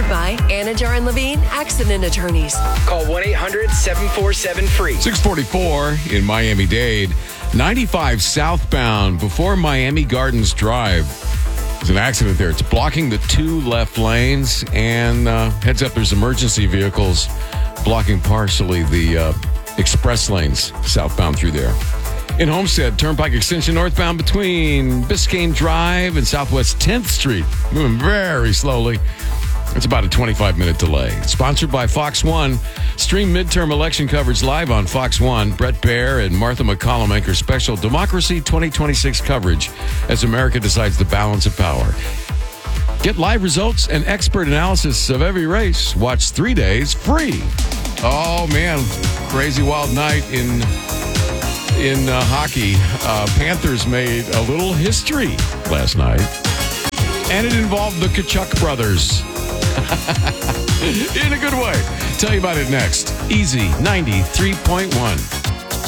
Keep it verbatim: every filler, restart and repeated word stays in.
by Anajar and Levine Accident Attorneys. Call one eight hundred seven four seven free. six forty-four in Miami-Dade. ninety-five southbound before Miami Gardens Drive. There's an accident there. It's blocking the two left lanes. And uh, heads up, there's emergency vehicles blocking partially the uh, express lanes southbound through there. In Homestead, Turnpike Extension northbound between Biscayne Drive and Southwest tenth Street. Moving very slowly. It's about a twenty-five minute delay. Sponsored by Fox One. Stream midterm election coverage live on Fox One. Brett Baer and Martha McCollum anchor special Democracy twenty twenty-six coverage as America decides the balance of power. Get live results and expert analysis of every race. Watch three days free. Oh, man. Crazy wild night in... In uh, hockey, uh, Panthers made a little history last night, and it involved the Tkachuk brothers. In a good way. Tell you about it next. Easy ninety-three point one.